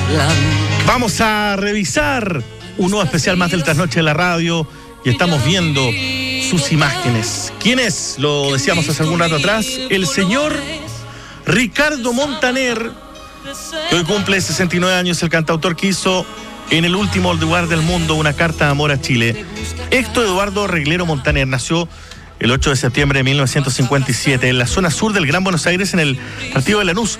Vamos a revisar un nuevo especial más del Trasnoche de la Radio y estamos viendo sus imágenes. ¿Quién es? Lo decíamos hace algún rato atrás, el señor Ricardo Montaner, que hoy cumple 69 años, el cantautor que hizo en el último lugar del mundo una carta de amor a Chile. Héctor Eduardo Reglero Montaner nació el 8 de septiembre de 1957 en la zona sur del Gran Buenos Aires, en el partido de Lanús.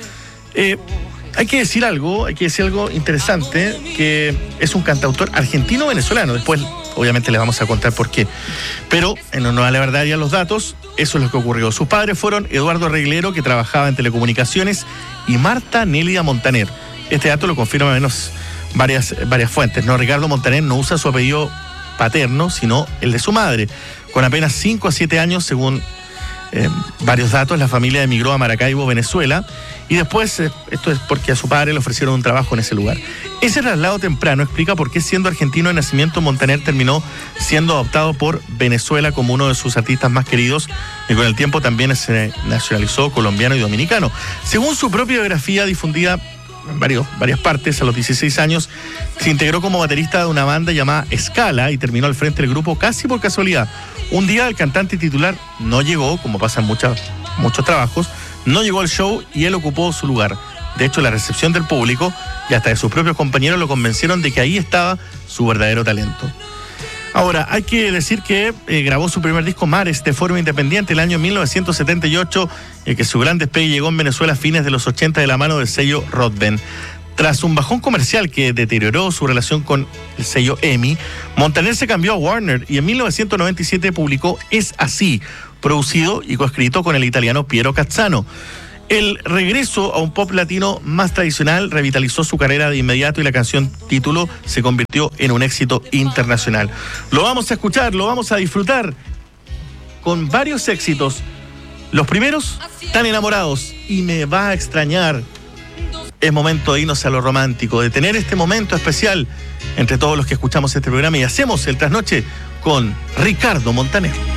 Hay que decir algo interesante, que es un cantautor argentino-venezolano. Después, obviamente, les vamos a contar por qué. Pero, en honor a la verdad y a los datos, eso es lo que ocurrió. Sus padres fueron Eduardo Reglero, que trabajaba en telecomunicaciones, y Marta Nélida Montaner. Este dato lo confirman menos varias fuentes, ¿no? Ricardo Montaner no usa su apellido paterno, sino el de su madre. Con apenas 5 a 7 años, según varios datos, la familia emigró a Maracaibo, Venezuela, y después, esto es porque a su padre le ofrecieron un trabajo en ese lugar. Ese traslado temprano explica por qué, siendo argentino de nacimiento, Montaner terminó siendo adoptado por Venezuela como uno de sus artistas más queridos, y con el tiempo también se nacionalizó colombiano y dominicano. Según su propia biografía difundida en varias partes, a los 16 años se integró como baterista de una banda llamada Escala y terminó al frente del grupo casi por casualidad. Un día el cantante titular no llegó, como pasa en muchos trabajos, no llegó al show y él ocupó su lugar. De hecho, la recepción del público y hasta de sus propios compañeros lo convencieron de que ahí estaba su verdadero talento. Ahora, hay que decir que grabó su primer disco, Mares, de forma independiente el año 1978, y que su gran despegue llegó en Venezuela a fines de los 80 de la mano del sello Rodben. Tras un bajón comercial que deterioró su relación con el sello EMI, Montaner se cambió a Warner y en 1997 publicó Es Así, producido y coescrito con el italiano Piero Cazzano. El regreso a un pop latino más tradicional revitalizó su carrera de inmediato y la canción título se convirtió en un éxito internacional. Lo vamos a escuchar, lo vamos a disfrutar con varios éxitos. Los primeros, Tan enamorados y Me va a extrañar. Es momento de irnos a lo romántico, de tener este momento especial entre todos los que escuchamos este programa y hacemos el trasnoche con Ricardo Montaner.